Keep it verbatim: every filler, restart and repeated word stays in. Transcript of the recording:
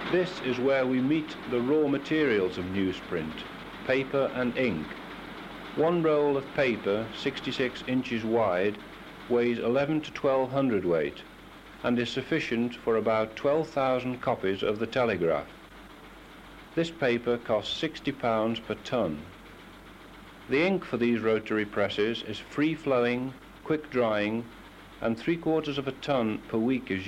This is where we meet the raw materials of newsprint, paper and ink. One roll of paper, sixty-six inches wide, weighs eleven to twelve hundredweight and is sufficient for about twelve thousand copies of the Telegraph. This paper costs sixty pounds per ton. The ink for these rotary presses is free-flowing, quick-drying, and three quarters of a ton per week is